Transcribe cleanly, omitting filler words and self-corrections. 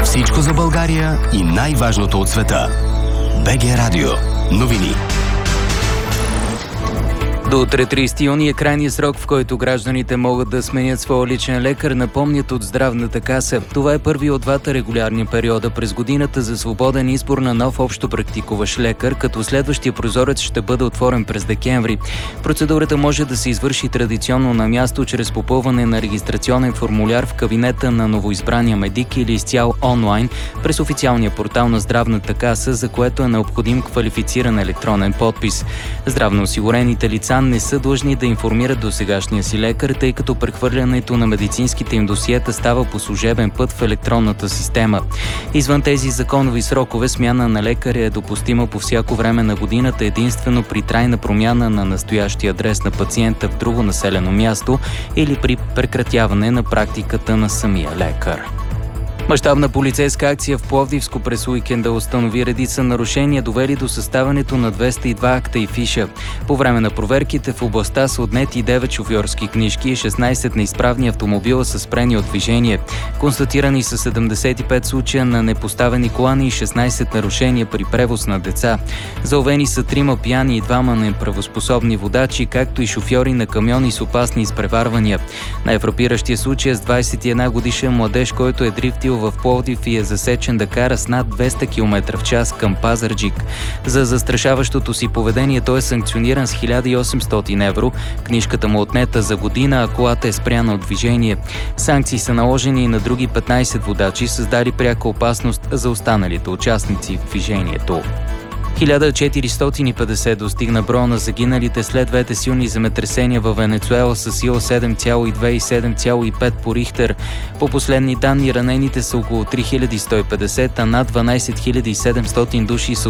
Всичко за България и най-важното от света. БГ Радио. Новини. До утре 30 юни е крайният срок, в който гражданите могат да сменят своя личен лекар, напомнят от Здравната каса. Това е първи от двата регулярни периода през годината за свободен избор на нов общо практикуващ лекар, като следващия прозорец ще бъде отворен през декември. Процедурата може да се извърши традиционно на място, чрез попълване на регистрационен формуляр в кабинета на новоизбрания медик или изцяло онлайн през официалния портал на Здравната каса, за което е необходим квалифициран електронен подпис. Здравноосигурените лица не са длъжни да информират досегашния си лекар, тъй като прехвърлянето на медицинските им досиета става по служебен път в електронната система. Извън тези законови срокове, смяна на лекаря е допустима по всяко време на годината единствено при трайна промяна на настоящия адрес на пациента в друго населено място или при прекратяване на практиката на самия лекар. Мащабна полицейска акция в Пловдивско през уикенда установи редица нарушения, довели до съставянето на 202 акта и фиша. По време на проверките в областта са отнети 9 шофьорски книжки и 16 неизправни автомобила са спрени от движение. Констатирани са 75 случая на непоставени колани и 16 нарушения при превоз на деца. Заловени са 3 пияни и 2 неправоспособни водачи, както и шофьори на камиони с опасни изпреварвания. Най-фрапиращия случай е с 21 годишен младеж, който е дрифтил в Пловдив и е засечен да кара с над 200 км в час към Пазарджик. За застрашаващото си поведение той е санкциониран с 1800 евро, книжката му отнета за година, а колата е спряна от движение. Санкции са наложени и на други 15 водачи, създали пряка опасност за останалите участници в движението. 1450 достигна броя на загиналите след двете силни земетресения във Венецуела с сила 7,2 и 7,5 по Рихтер. По последни данни ранените са около 3150, а над 12 700 души са